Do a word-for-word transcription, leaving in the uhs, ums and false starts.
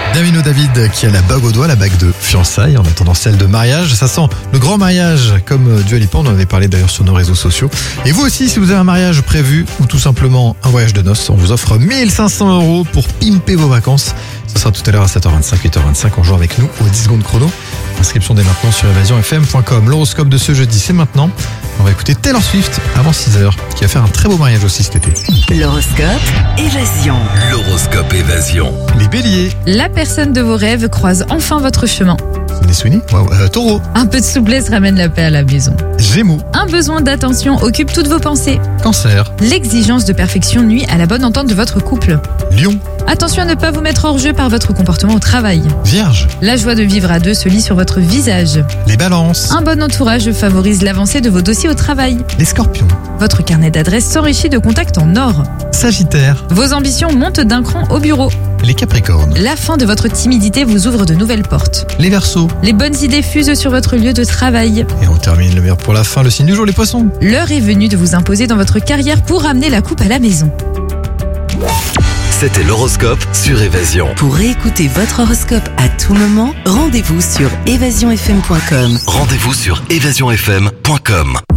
Davino David qui a la bague au doigt, la bague de fiançailles en attendant celle de mariage. Ça sent le grand mariage comme Dua Lipa, on en avait parlé d'ailleurs sur nos réseaux sociaux. Et vous aussi, si vous avez un mariage prévu ou tout simplement un voyage de noces, on vous offre mille cinq cents euros pour pimper vos vacances. Ce sera tout à l'heure à sept heures vingt-cinq, huit heures vingt-cinq en jouant avec nous aux dix secondes chrono. Inscription dès maintenant sur évasion f m point com. L'horoscope de ce jeudi, c'est maintenant. On va écouter Taylor Swift avant six heures, qui va faire un très beau mariage aussi cet été. L'horoscope Évasion. L'horoscope Évasion. Les béliers, La personne de vos rêves croise enfin votre chemin. Sydney Sweeney, wow. euh, taureau, Un peu de souplesse ramène la paix à la maison. gémeaux, Un besoin d'attention occupe toutes vos pensées. cancer, L'exigence de perfection nuit à la bonne entente de votre couple. lion, Attention à ne pas vous mettre hors jeu par votre comportement au travail. vierge, La joie de vivre à deux se lit sur votre visage. les balances, Un bon entourage favorise l'avancée de vos dossiers au travail. les scorpions, Votre carnet d'adresses s'enrichit de contacts en or. sagittaire, Vos ambitions montent d'un cran au bureau. les capricornes, La fin de votre timidité vous ouvre de nouvelles portes. les verseaux. Les bonnes idées fusent sur votre lieu de travail. Et on termine le meilleur pour la fin, le signe du jour, les poissons. L'heure est venue de vous imposer dans votre carrière pour ramener la coupe à la maison. C'était l'horoscope sur Évasion. Pour réécouter votre horoscope à tout moment, rendez-vous sur évasion f m point com. Rendez-vous sur évasion f m point com.